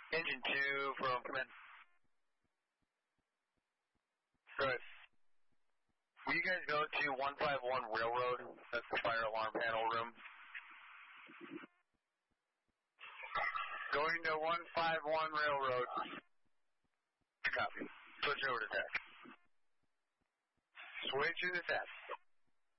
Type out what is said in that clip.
Engine 2 from command. Good. Will you guys go to 151 Railroad? That's the fire alarm panel room. Going to 151 Railroad. Copy. Switch over to deck. Switching to deck.